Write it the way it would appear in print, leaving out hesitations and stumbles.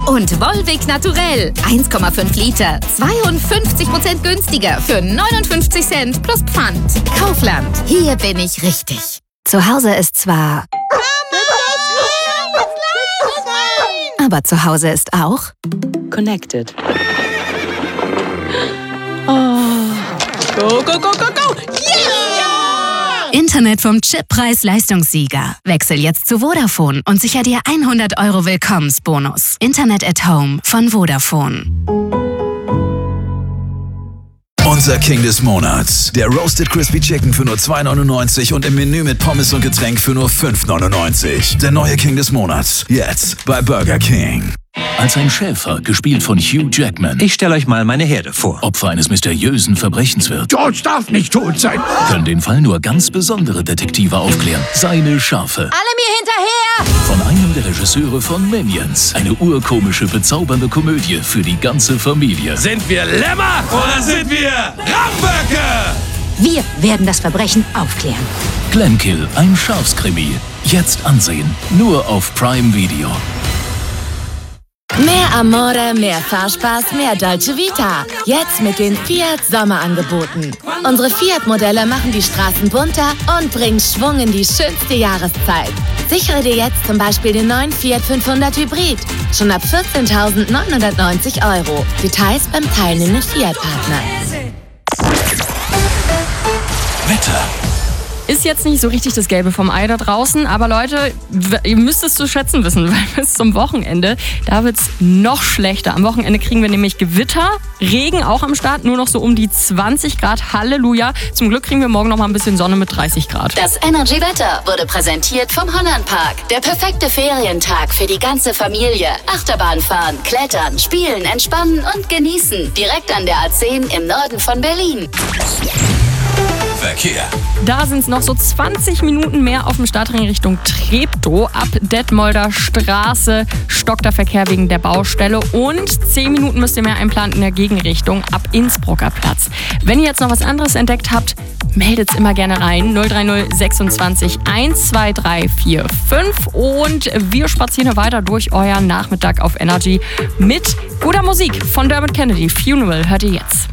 Und Volvic Naturell, 1,5 Liter, 52% günstiger für 59 Cent plus Pfand. Kaufland, hier bin ich richtig. Zu Hause ist zwar... Aber zu Hause ist auch... Connected. Oh. Go, go, go, go, go! Yeah! Internet vom Chippreis-Leistungssieger. Wechsel jetzt zu Vodafone und sicher dir 100 € Willkommensbonus. Internet at Home von Vodafone. Unser King des Monats. Der Roasted Crispy Chicken für nur 2,99 und im Menü mit Pommes und Getränk für nur 5,99. Der neue King des Monats. Jetzt bei Burger King. Als ein Schäfer, gespielt von Hugh Jackman, Ich stelle euch mal meine Herde vor. Opfer eines mysteriösen Verbrechens wird, George darf nicht tot sein. können den Fall nur ganz besondere Detektive aufklären. Seine Schafe. Alle mir hinterher! Von einem der Regisseure von Minions. Eine urkomische, bezaubernde Komödie für die ganze Familie. Sind wir Lämmer oder sind wir Ramböcke? Wir werden das Verbrechen aufklären. Glenkill, ein Schafskrimi. Jetzt ansehen. Nur auf Prime Video. Mehr Amore, mehr Fahrspaß, mehr Dolce Vita. Jetzt mit den Fiat Sommerangeboten. Unsere Fiat-Modelle machen die Straßen bunter und bringen Schwung in die schönste Jahreszeit. Sichere dir jetzt zum Beispiel den neuen Fiat 500 Hybrid. Schon ab 14.990 €. Details beim teilnehmenden Fiat-Partner. Wetter. Ist jetzt nicht so richtig das Gelbe vom Ei da draußen, aber Leute, ihr müsst es zu schätzen wissen, weil bis zum Wochenende, da wird es noch schlechter. Am Wochenende kriegen wir nämlich Gewitter, Regen auch am Start, nur noch so um die 20 Grad, Halleluja. Zum Glück kriegen wir morgen noch mal ein bisschen Sonne mit 30 Grad. Das Energy-Wetter wurde präsentiert vom Hollandpark. Der perfekte Ferientag für die ganze Familie. Achterbahn fahren, klettern, spielen, entspannen und genießen. Direkt an der A10 im Norden von Berlin. Verkehr. Da sind es noch so 20 Minuten mehr auf dem Startring Richtung Treptow. Ab Detmolder Straße stockt der Verkehr wegen der Baustelle und 10 Minuten müsst ihr mehr einplanen in der Gegenrichtung ab Innsbrucker Platz. Wenn ihr jetzt noch was anderes entdeckt habt, meldet es immer gerne rein. 030 26 12345 und wir spazieren weiter durch euren Nachmittag auf Energy mit guter Musik von Dermot Kennedy. Funeral hört ihr jetzt.